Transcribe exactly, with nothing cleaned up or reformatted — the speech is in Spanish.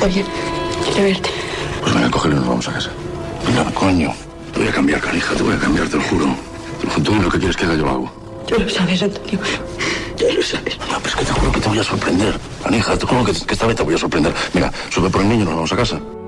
Está bien. Quiero verte. Pues venga, cógelo y nos vamos a casa. Venga, coño. Te voy a cambiar, canija, te voy a cambiar, te lo juro. Tú lo que quieres que haga, yo lo hago. Tú lo sabes, Antonio. Tú lo sabes. No, pero es que te juro que te voy a sorprender. Canija, te juro que, que esta vez te voy a sorprender. Mira, sube por el niño y nos vamos a casa.